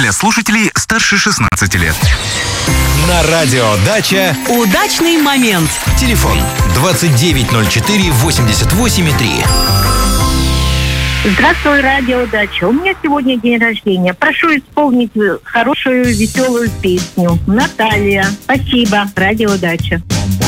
для слушателей старше 16 лет. На радио «Дача» удачный момент. Телефон 2904-88,3. Здравствуй, радио «Дача». У меня сегодня день рождения. Прошу исполнить хорошую, веселую песню. Наталья. Спасибо, радио «Дача».